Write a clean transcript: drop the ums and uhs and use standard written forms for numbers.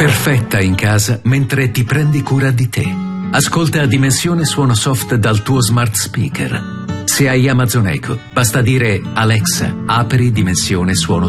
Perfetta in casa mentre ti prendi cura di te. Ascolta Dimensione Suono Soft dal tuo smart speaker. Se hai Amazon Echo, basta dire Alexa, apri Dimensione Suono